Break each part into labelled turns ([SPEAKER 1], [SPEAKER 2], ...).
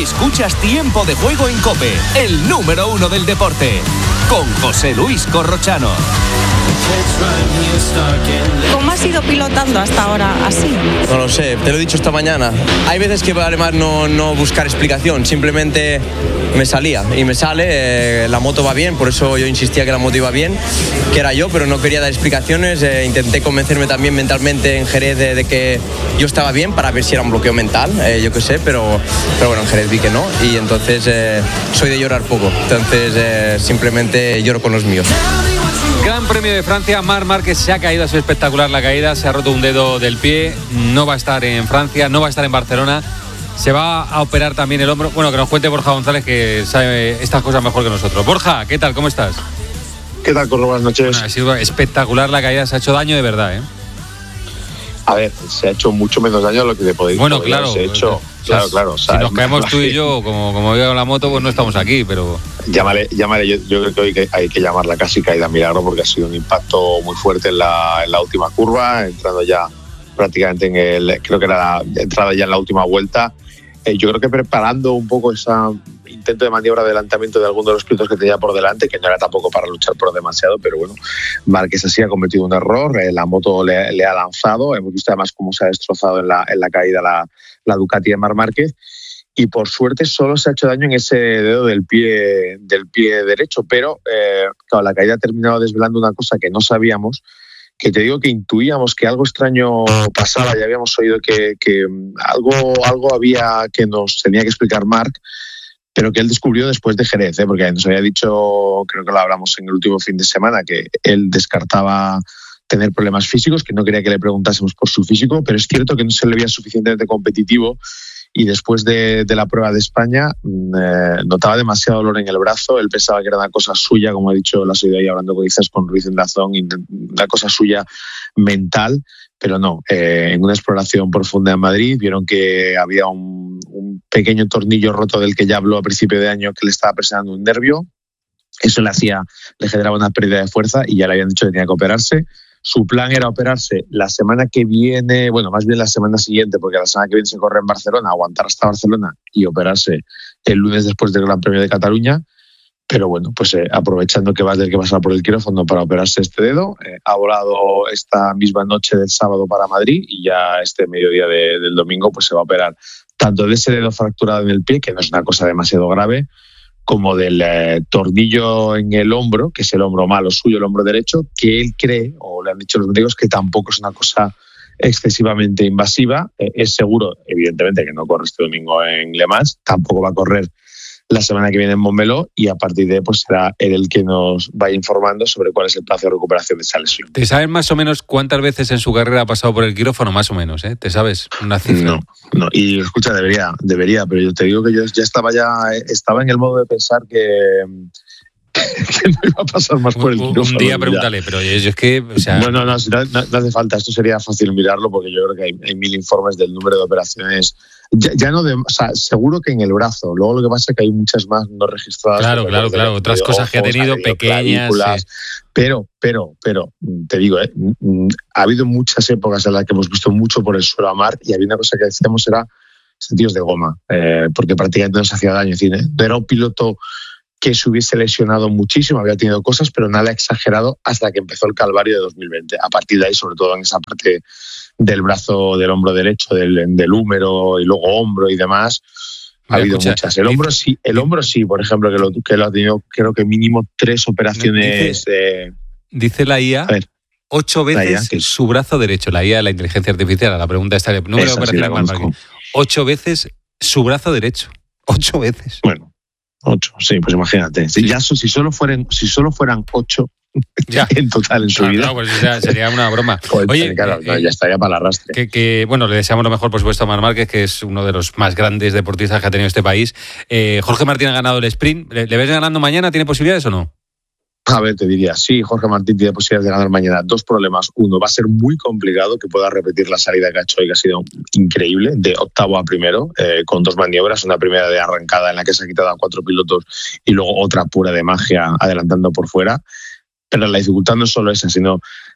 [SPEAKER 1] Escuchas Tiempo de Juego en COPE, el número 1 del deporte, con José Luis Corrochano.
[SPEAKER 2] ¿Cómo has ido pilotando hasta ahora así?
[SPEAKER 3] No lo sé, te lo he dicho esta mañana. Hay veces que vale más no buscar explicación, simplemente me salía y me sale, la moto va bien, por eso yo insistía que la moto iba bien, que era yo, pero no quería dar explicaciones. Intenté convencerme también mentalmente en Jerez de que yo estaba bien para ver si era un bloqueo mental, yo qué sé, pero bueno, en Jerez vi que no y entonces soy de llorar poco, entonces simplemente lloro con los míos.
[SPEAKER 4] Gran Premio de Francia, Marc Márquez se ha caído, ha sido espectacular la caída, se ha roto un dedo del pie, no va a estar en Francia, no va a estar en Barcelona, se va a operar también el hombro. Bueno, que nos cuente Borja González, que sabe estas cosas mejor que nosotros. Borja, ¿qué tal? ¿Cómo estás?
[SPEAKER 5] ¿Qué tal, Corro? Buenas noches.
[SPEAKER 4] Bueno, ha sido espectacular la caída, se ha hecho daño de verdad, ¿eh?
[SPEAKER 5] A ver, se ha hecho mucho menos daño de lo que te podéis.
[SPEAKER 4] Bueno, claro.
[SPEAKER 5] Se ha hecho, claro. O sea,
[SPEAKER 4] si nos caemos tú y yo, como veo la moto, pues no estamos aquí, pero...
[SPEAKER 5] Llámale, yo creo que hoy hay que llamarla casi caída milagro, porque ha sido un impacto muy fuerte en la última curva, entrando ya prácticamente creo que era la entrada ya en la última vuelta. Yo creo que preparando un poco ese intento de maniobra de adelantamiento de alguno de los pilotos que tenía por delante, que no era tampoco para luchar por demasiado, pero bueno, Márquez así ha cometido un error, la moto le ha lanzado, hemos visto además cómo se ha destrozado en la caída la Ducati de Marc Márquez, y por suerte solo se ha hecho daño en ese dedo del pie derecho, pero claro, la caída ha terminado desvelando una cosa que no sabíamos, que te digo que intuíamos que algo extraño pasaba, ya habíamos oído que algo había que nos tenía que explicar Marc, pero que él descubrió después de Jerez, porque nos había dicho, creo que lo hablamos en el último fin de semana, que él descartaba tener problemas físicos, que no quería que le preguntásemos por su físico, pero es cierto que no se le veía suficientemente competitivo y después de la prueba de España notaba demasiado dolor en el brazo. Él pensaba que era una cosa suya, como he dicho, la has oído ahí hablando quizás con Ruiz en Dazón, una cosa suya mental, pero no. En una exploración profunda en Madrid vieron que había un pequeño tornillo roto del que ya habló a principio de año, que le estaba presionando un nervio. Eso le generaba una pérdida de fuerza y ya le habían dicho que tenía que operarse. Su plan era operarse la semana que viene, bueno, más bien la semana siguiente, porque la semana que viene se corre en Barcelona, aguantar hasta Barcelona y operarse el lunes después del Gran Premio de Cataluña. Pero bueno, pues aprovechando que va a tener que pasar por el quirófano para operarse este dedo, ha volado esta misma noche del sábado para Madrid y ya este mediodía del domingo pues se va a operar tanto de ese dedo fracturado en el pie, que no es una cosa demasiado grave, como del tornillo en el hombro, que es el hombro malo suyo, el hombro derecho, que él cree, o le han dicho los médicos, que tampoco es una cosa excesivamente invasiva. Es seguro, evidentemente, que no corre este domingo en Le Mans, tampoco va a correr la semana que viene en Montmeló, y a partir de ahí pues será él el que nos vaya informando sobre cuál es el plazo de recuperación de esa lesión.
[SPEAKER 4] ¿Te sabes más o menos cuántas veces en su carrera ha pasado por el quirófano? Más o menos, ¿eh? ¿Te sabes una cifra?
[SPEAKER 5] No. Y escucha, debería, pero yo te digo que yo ya estaba en el modo de pensar que no iba a pasar más por el quirófano.
[SPEAKER 4] Un día pregúntale, pero yo es que... O sea...
[SPEAKER 5] No hace falta, esto sería fácil mirarlo, porque yo creo que hay 1000 informes del número de operaciones. Ya no o sea, seguro que en el brazo. Luego lo que pasa es que hay muchas más no registradas.
[SPEAKER 4] Claro. Otras cosas que ha tenido pequeñas. Sí.
[SPEAKER 5] Pero, te digo, ha habido muchas épocas en las que hemos visto mucho por el suelo a Marc, y había una cosa que decíamos, era sentidos de goma, porque prácticamente no se hacía daño. Es decir, no era un piloto que se hubiese lesionado muchísimo, había tenido cosas, pero nada exagerado hasta que empezó el calvario de 2020. A partir de ahí, sobre todo en esa parte del brazo, del hombro derecho, del húmero y luego hombro y demás, ha habido muchas. El hombro sí, por ejemplo, que lo ha tenido, creo que mínimo 3 operaciones.
[SPEAKER 4] Dice la IA, 8 veces IA, su brazo derecho. La IA, la inteligencia artificial, la pregunta está de número de operaciones más rápido. 8 veces su brazo derecho. 8 veces.
[SPEAKER 5] Bueno. 8, sí, pues imagínate. Sí. Ya, si solo fueran 8 ya en total en su vida.
[SPEAKER 4] No, pues sería una broma.
[SPEAKER 5] Pues, oye, claro, ya estaría para el arrastre.
[SPEAKER 4] Bueno, le deseamos lo mejor, por supuesto, a Marc Márquez, que es uno de los más grandes deportistas que ha tenido este país. Jorge Martín ha ganado el sprint. ¿Le ves ganando mañana? ¿Tiene posibilidades o no?
[SPEAKER 5] A ver, te diría, sí, Jorge Martín tiene posibilidades de ganar mañana. 2 problemas. Uno, va a ser muy complicado que pueda repetir la salida que ha hecho hoy, que ha sido increíble, de octavo a primero, con 2 maniobras. Una primera de arrancada en la que se ha quitado a 4 pilotos y luego otra pura de magia adelantando por fuera. Pero la dificultad no es solo esa, sino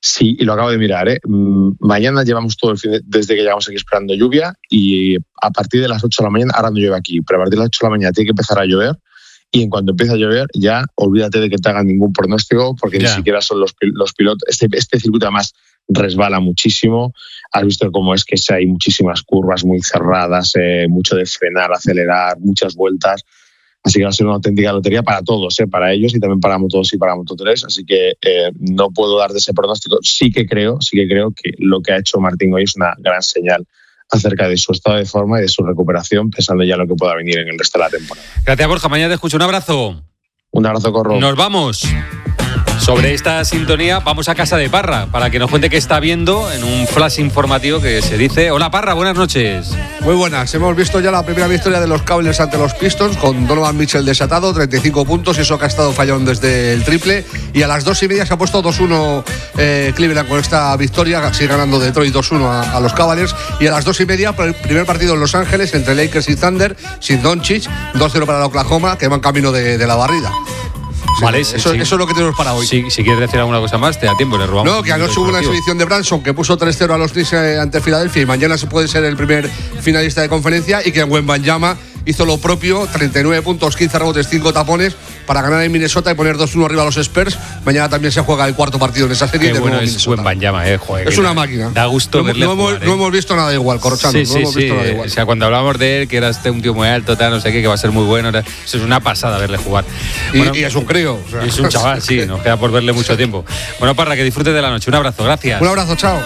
[SPEAKER 5] Sí, y lo acabo de mirar, ¿eh? Mañana llevamos todo el fin desde que llegamos aquí esperando lluvia, y a partir de las 8 de la mañana, ahora no llueve aquí, pero a partir de las 8 de la mañana tiene que empezar a llover, y en cuanto empiece a llover ya olvídate de que te hagan ningún pronóstico, porque ni siquiera son los pilotos. Este circuito además resbala muchísimo. Has visto cómo es que hay muchísimas curvas muy cerradas, mucho de frenar, acelerar, muchas vueltas. Así que va a ser una auténtica lotería para todos, para ellos y también para Moto2 y para Moto3. Así que no puedo dar de ese pronóstico. Sí que creo que lo que ha hecho Martín hoy es una gran señal acerca de su estado de forma y de su recuperación, pensando ya en lo que pueda venir en el resto de la temporada.
[SPEAKER 4] Gracias, Borja. Mañana te escucho. Un abrazo.
[SPEAKER 5] Un abrazo, Corro.
[SPEAKER 4] Nos vamos. Sobre esta sintonía vamos a casa de Parra para que nos cuente qué está viendo en un flash informativo que se dice. Hola, Parra, buenas noches.
[SPEAKER 6] Muy buenas. Hemos visto ya la primera victoria de los Cavaliers ante los Pistons, con Donovan Mitchell desatado, 35 puntos, y eso que ha estado fallando desde el triple. Y a las 2:30 se ha puesto 2-1 Cleveland con esta victoria. Sigue ganando Detroit 2-1 a los Cavaliers. Y a las 2:30 el primer partido en Los Ángeles entre Lakers y Thunder, sin Doncic, 2-0 para el Oklahoma, que va en camino de la barrida.
[SPEAKER 4] Vale,
[SPEAKER 6] eso es lo que tenemos para hoy.
[SPEAKER 4] Si quieres decir alguna cosa más, te da tiempo, le robamos.
[SPEAKER 6] No, que anoche hubo una exhibición de Branson que puso 3-0 a los Knicks ante Filadelfia, y mañana se puede ser el primer finalista de conferencia, y que Wembanyama hizo lo propio, 39 puntos, 15 rebotes, 5 tapones, para ganar en Minnesota y poner 2-1 arriba a los Spurs. Mañana también se juega el cuarto partido en esa serie.
[SPEAKER 4] Qué bueno es Wembanyama, joder.
[SPEAKER 6] Es una máquina.
[SPEAKER 4] Da gusto verle jugar,
[SPEAKER 6] No hemos visto nada igual, Corrochano.
[SPEAKER 4] Sí. Nada igual. O sea, cuando hablamos de él, que era un tío muy alto, no sé qué, que va a ser muy bueno, eso es una pasada verle jugar.
[SPEAKER 6] Y es un crío. O sea.
[SPEAKER 4] Es un chaval, sí, nos queda por verle mucho tiempo. Bueno, Parra, que disfrutes de la noche. Un abrazo, gracias.
[SPEAKER 6] Un abrazo, chao.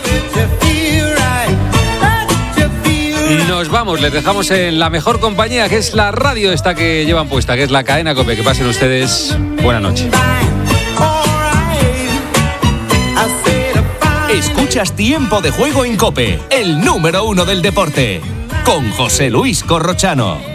[SPEAKER 4] Nos vamos, les dejamos en la mejor compañía, que es la radio esta que llevan puesta, que es la cadena COPE. Que pasen ustedes buena noche.
[SPEAKER 1] Escuchas Tiempo de Juego en COPE, el número 1 del deporte, con José Luis Corrochano.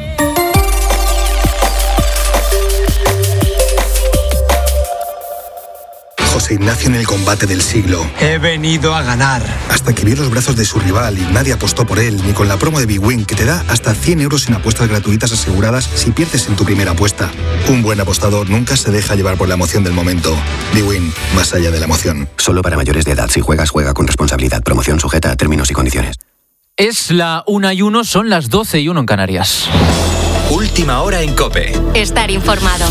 [SPEAKER 7] José Ignacio en el combate del siglo.
[SPEAKER 8] He venido a ganar.
[SPEAKER 7] Hasta que vio los brazos de su rival y nadie apostó por él, ni con la promo de BWIN, que te da hasta 100 euros en apuestas gratuitas aseguradas si pierdes en tu primera apuesta. Un buen apostador nunca se deja llevar por la emoción del momento. BWIN, más allá de la emoción.
[SPEAKER 9] Solo para mayores de edad. Si juegas, juega con responsabilidad. Promoción sujeta a términos y condiciones.
[SPEAKER 10] Es la 1:01, son las 12:01 en Canarias.
[SPEAKER 1] Última hora en COPE.
[SPEAKER 11] Estar informado.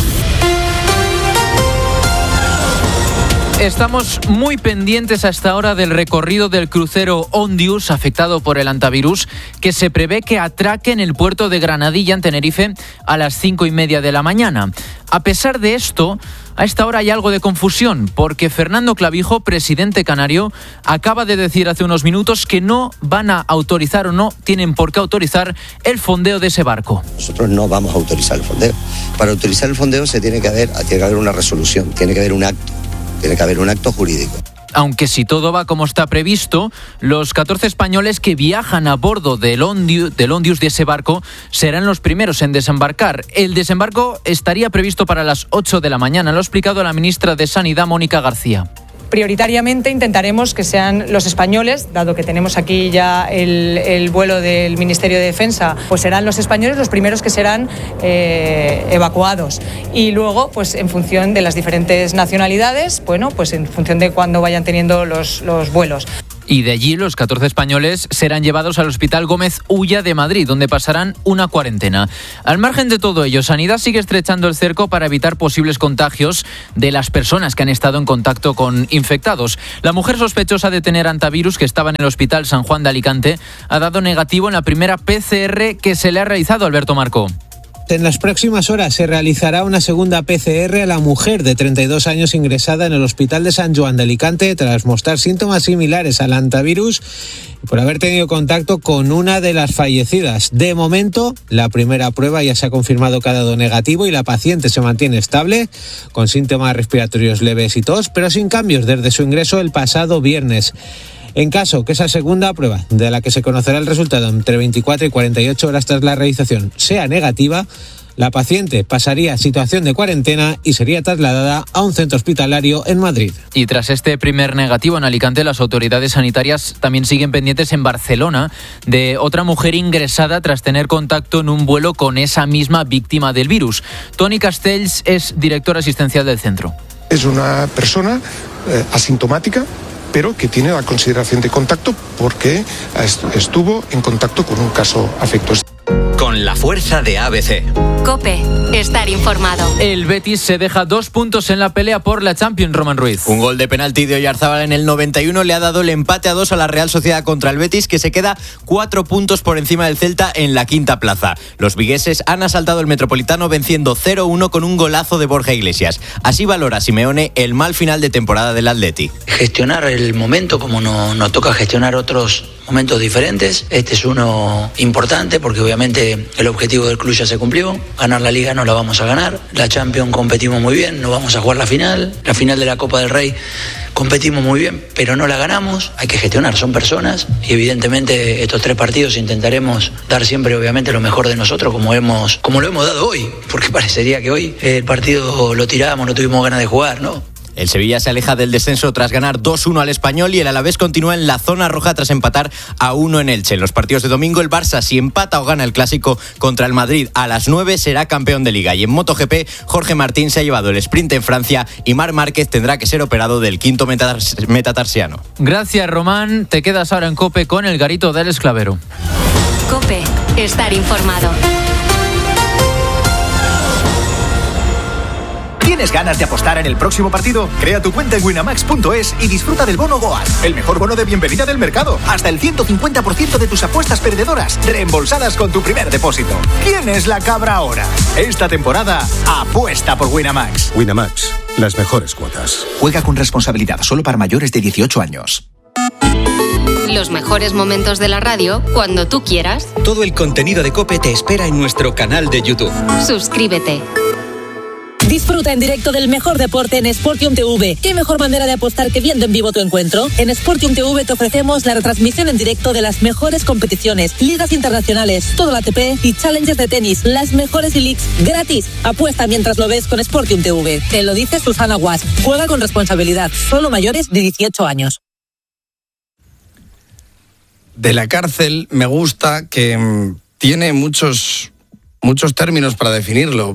[SPEAKER 10] Estamos muy pendientes a esta hora del recorrido del crucero Ondius, afectado por el hantavirus, que se prevé que atraque en el puerto de Granadilla, en Tenerife, a las 5:30 de la mañana. A pesar de esto, a esta hora hay algo de confusión, porque Fernando Clavijo, presidente canario, acaba de decir hace unos minutos que no van a autorizar o no tienen por qué autorizar el fondeo de ese barco.
[SPEAKER 12] Nosotros no vamos a autorizar el fondeo. Para autorizar el fondeo tiene que haber una resolución, tiene que haber un acto. Tiene que haber un acto jurídico.
[SPEAKER 10] Aunque si todo va como está previsto, los 14 españoles que viajan a bordo del Ondius de ese barco serán los primeros en desembarcar. El desembarco estaría previsto para las 8 de la mañana, lo ha explicado la ministra de Sanidad, Mónica García.
[SPEAKER 13] Prioritariamente intentaremos que sean los españoles, dado que tenemos aquí ya el vuelo del Ministerio de Defensa, pues serán los españoles los primeros que serán evacuados. Y luego, pues en función de las diferentes nacionalidades, bueno, pues en función de cuándo vayan teniendo los vuelos.
[SPEAKER 10] Y de allí los 14 españoles serán llevados al Hospital Gómez Ulla de Madrid, donde pasarán una cuarentena. Al margen de todo ello, Sanidad sigue estrechando el cerco para evitar posibles contagios de las personas que han estado en contacto con infectados. La mujer sospechosa de tener hantavirus, que estaba en el Hospital San Juan de Alicante, ha dado negativo en la primera PCR que se le ha realizado. Alberto Marco.
[SPEAKER 14] En las próximas horas se realizará una segunda PCR a la mujer de 32 años ingresada en el Hospital de San Juan de Alicante tras mostrar síntomas similares al hantavirus y por haber tenido contacto con una de las fallecidas. De momento, la primera prueba ya se ha confirmado que ha dado negativo y la paciente se mantiene estable, con síntomas respiratorios leves y tos, pero sin cambios desde su ingreso el pasado viernes. En caso que esa segunda prueba, de la que se conocerá el resultado entre 24 y 48 horas tras la realización, sea negativa, la paciente pasaría a situación de cuarentena y sería trasladada a un centro hospitalario en Madrid.
[SPEAKER 10] Y tras este primer negativo en Alicante, las autoridades sanitarias también siguen pendientes en Barcelona de otra mujer ingresada tras tener contacto en un vuelo con esa misma víctima del virus. Toni Castells es director asistencial del centro.
[SPEAKER 15] Es una persona asintomática
[SPEAKER 8] pero que tiene la consideración de contacto porque estuvo en contacto con un caso afectuoso.
[SPEAKER 11] Con la fuerza de ABC.
[SPEAKER 15] COPE. Estar informado.
[SPEAKER 10] El Betis se deja 2 puntos en la pelea por la Champions, Román Ruiz.
[SPEAKER 16] Un gol de penalti de Oyarzábal en el 91 le ha dado el empate a 2 a la Real Sociedad contra el Betis, que se queda 4 puntos por encima del Celta en la quinta plaza. Los vigueses han asaltado el Metropolitano venciendo 0-1 con un golazo de Borja Iglesias. Así valora Simeone el mal final de temporada del Atleti.
[SPEAKER 17] Gestionar el momento como nos toca gestionar otros momentos diferentes. Este es uno importante porque obviamente el objetivo del club ya se cumplió. Ganar la Liga no la vamos a ganar. La Champions competimos muy bien, no vamos a jugar la final. La final de la Copa del Rey competimos muy bien, pero no la ganamos. Hay que gestionar, son personas y evidentemente estos 3 partidos intentaremos dar siempre obviamente lo mejor de nosotros como lo hemos dado hoy, porque parecería que hoy el partido lo tirábamos, no tuvimos ganas de jugar, ¿no?
[SPEAKER 16] El Sevilla se aleja del descenso tras ganar 2-1 al Español y el Alavés continúa en la zona roja tras empatar a 1 en Elche. En los partidos de domingo, el Barça, si empata o gana el Clásico contra el Madrid a las 9, será campeón de Liga. Y en MotoGP, Jorge Martín se ha llevado el sprint en Francia y Marc Márquez tendrá que ser operado del quinto metatarsiano.
[SPEAKER 10] Gracias, Román. Te quedas ahora en COPE con el Garito del Esclavero.
[SPEAKER 15] COPE. Estar informado.
[SPEAKER 18] ¿Tienes ganas de apostar en el próximo partido? Crea tu cuenta en winamax.es y disfruta del bono GOAS, el mejor bono de bienvenida del mercado. Hasta el 150% de tus apuestas perdedoras reembolsadas con tu primer depósito. ¿Quién es la cabra ahora? Esta temporada, apuesta por Winamax.
[SPEAKER 19] Winamax, las mejores cuotas.
[SPEAKER 18] Juega con responsabilidad, solo para mayores de 18 años.
[SPEAKER 15] Los mejores momentos de la radio cuando tú quieras.
[SPEAKER 11] Todo el contenido de COPE te espera en nuestro canal de YouTube.
[SPEAKER 15] Suscríbete.
[SPEAKER 20] Disfruta en directo del mejor deporte en Sportium TV. ¿Qué mejor manera de apostar que viendo en vivo tu encuentro? En Sportium TV te ofrecemos la retransmisión en directo de las mejores competiciones, ligas internacionales, todo el ATP y challenges de tenis, las mejores leagues gratis. Apuesta mientras lo ves con Sportium TV. Te lo dice Susana Guas. Juega con responsabilidad. Solo mayores de 18 años.
[SPEAKER 21] De la cárcel me gusta que tiene muchos términos para definirlo.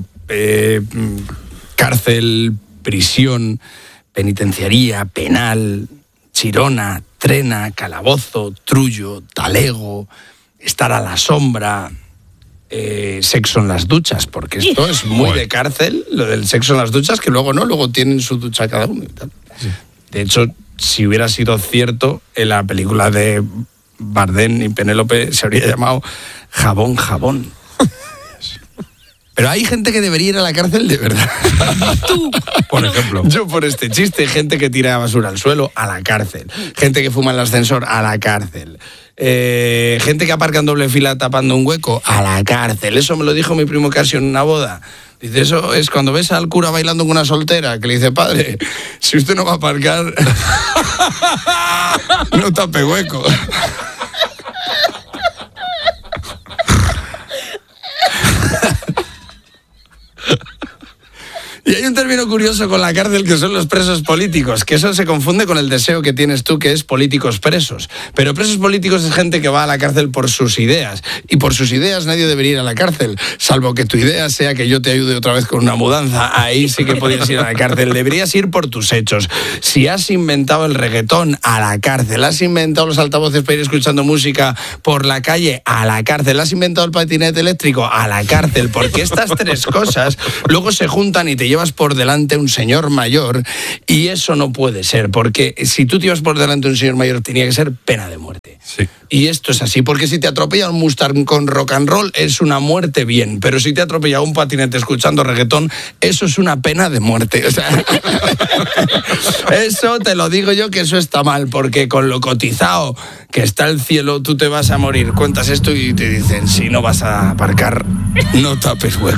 [SPEAKER 21] Cárcel, prisión, penitenciaría, penal, chirona, trena, calabozo, trullo, talego, estar a la sombra, sexo en las duchas, porque esto es muy de cárcel, lo del sexo en las duchas, que luego tienen su ducha cada uno y tal. Sí. De hecho, si hubiera sido cierto, en la película de Bardem y Penélope se habría llamado Jabón, Jabón. Pero hay gente que debería ir a la cárcel de verdad.
[SPEAKER 20] Tú,
[SPEAKER 21] por ejemplo. Yo por este chiste, gente que tira basura al suelo, a la cárcel. Gente que fuma en el ascensor, a la cárcel. Gente que aparca en doble fila tapando un hueco, a la cárcel. Eso me lo dijo mi primo Casio en una boda. Dice, eso es cuando ves al cura bailando con una soltera, que le dice, padre, si usted no va a aparcar, no tape hueco. Y hay un término curioso con la cárcel que son los presos políticos, que eso se confunde con el deseo que tienes tú, que es políticos presos. Pero presos políticos es gente que va a la cárcel por sus ideas. Y por sus ideas nadie debería ir a la cárcel, salvo que tu idea sea que yo te ayude otra vez con una mudanza. Ahí sí que podrías ir a la cárcel. Deberías ir por tus hechos. Si has inventado el reggaetón, a la cárcel. Has inventado los altavoces para ir escuchando música por la calle, a la cárcel. Has inventado el patinete eléctrico, a la cárcel. Porque estas 3 cosas luego se juntan y te llevas por delante un señor mayor, y eso no puede ser, porque si tú te llevas por delante un señor mayor tenía que ser pena de muerte. Sí. Y esto es así, porque si te atropella un Mustang con rock and roll es una muerte bien, pero si te atropella un patinete escuchando reggaetón, eso es una pena de muerte. O sea, eso te lo digo yo, que eso está mal, porque con lo cotizado que está el cielo tú te vas a morir. Cuentas esto y te dicen, si no vas a aparcar, no tapes hueco.